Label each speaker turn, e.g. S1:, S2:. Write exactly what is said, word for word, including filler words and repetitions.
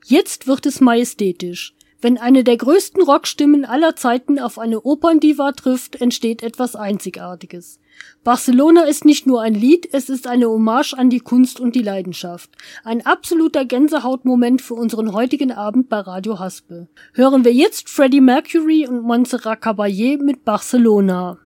S1: Jetzt wird es majestätisch. Wenn eine der größten Rockstimmen aller Zeiten auf eine Operndiva trifft, entsteht etwas Einzigartiges. Barcelona ist nicht nur ein Lied, es ist eine Hommage an die Kunst und die Leidenschaft. Ein absoluter Gänsehautmoment für unseren heutigen Abend bei Radio Haspe. Hören wir jetzt Freddie Mercury und Montserrat Caballé mit Barcelona.